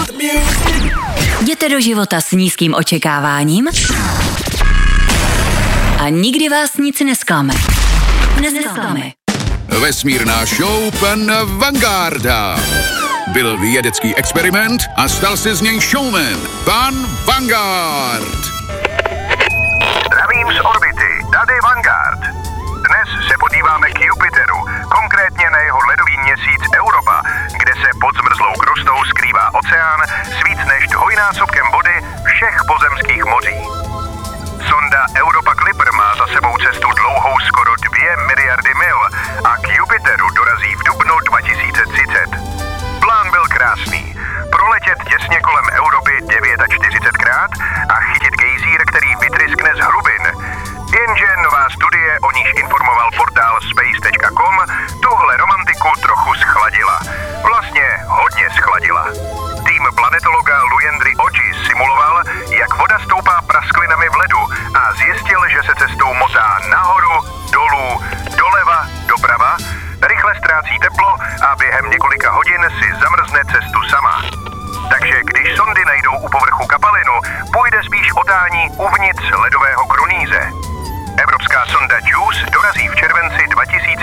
Jděte do života s nízkým očekáváním a nikdy vás nic nesklame. Vesmírná show pana Vangarda. Byl vědecký experiment a stal se z něj showman. Pan Vangard. Zdravím z orbity, tady Vanguard. Dnes se podíváme k Jupiteru, konkrétně na jeho ledový měsíc Europa, kde se pod zmrzlou krustou skrývá oceán s víc než dvojnásobkem vody všech pozemských moří. Sonda Europa Clipper má za sebou cestu dlouhou skoro 2 miliardy mil a k Jupiteru dorazí v dubnu 2030. Plán byl krásný. Proletět těsně kolem Europy 49krát a chytit gejzír, který vytryskne z hlubin. Jenže nová studie, o níž informoval portál space.com, tuhle romantiku trochu schladila. Vlastně hodně schladila. Tým planetologa Lujendry Oji simuloval, jak voda stoupá prasklinami v ledu a zjistil, že se cestou motá nahoru, dolů, doleva, doprava, rychle ztrácí teplo a během několika hodin si zamrzne cestu sama. Takže když sondy najdou u povrchu kapalinu, půjde spíš o tání uvnitř ledového krunýře. Evropská sonda JUICE dorazí v červenci 2030